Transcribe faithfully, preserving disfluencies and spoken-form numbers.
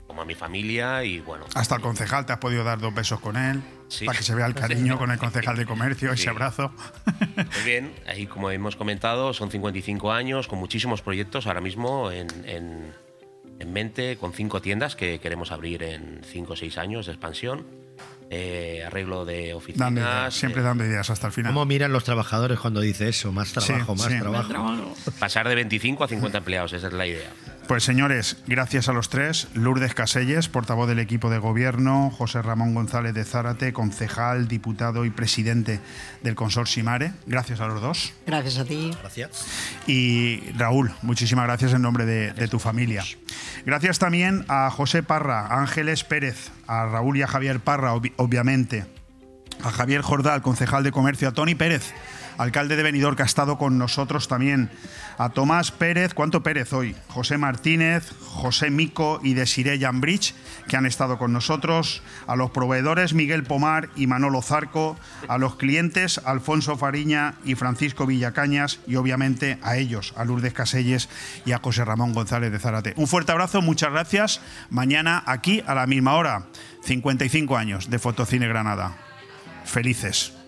como a mi familia y bueno. Hasta el concejal te has podido dar dos besos con él, sí. para que se vea el cariño con el concejal de comercio, sí. ese abrazo. Muy bien, ahí como hemos comentado, son cincuenta y cinco años, con muchísimos proyectos ahora mismo en, en, en mente, con cinco tiendas que queremos abrir en cinco o seis años de expansión. Eh, arreglo de oficinas. Dando ideas, siempre eh, dando ideas hasta el final. ¿Cómo miran los trabajadores cuando dice eso? Más trabajo, Sí, más sí. trabajo. Pasar de veinticinco a cincuenta empleados, esa es la idea. Pues señores, gracias a los tres. Lourdes Caselles, portavoz del equipo de gobierno, José Ramón González de Zárate, concejal, diputado y presidente del Consorcio Mare. Gracias a los dos. Gracias a ti. Gracias. Y Raúl, muchísimas gracias en nombre de, de tu familia. Gracias también a José Parra, a Ángeles Pérez, a Raúl y a Javier Parra, ob- obviamente, a Javier Jordal, concejal de comercio, a Toni Pérez, alcalde de Benidorm, que ha estado con nosotros también, a Tomás Pérez, ¿cuánto Pérez hoy? José Martínez, José Mico y Desiree Jambridge, que han estado con nosotros, a los proveedores Miguel Pomar y Manolo Zarco, a los clientes Alfonso Fariña y Francisco Villacañas y obviamente a ellos, a Lourdes Caselles y a José Ramón González de Zárate. Un fuerte abrazo, muchas gracias. Mañana aquí a la misma hora, cincuenta y cinco años de Fotocine Granada. Felices.